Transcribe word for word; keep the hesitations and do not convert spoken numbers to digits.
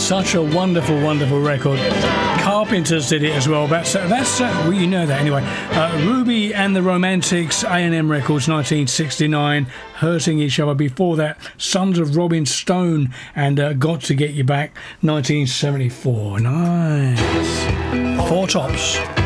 Such a wonderful, wonderful record. Carpenters did it as well. That's, that's uh, well, you know that anyway. Uh, Ruby and the Romantics, A and M Records, nineteen sixty-nine, Hurting Each Other. Before that, Sons of Robin Stone and uh, Got to Get You Back, nineteen seventy-four. Nice. Four Tops.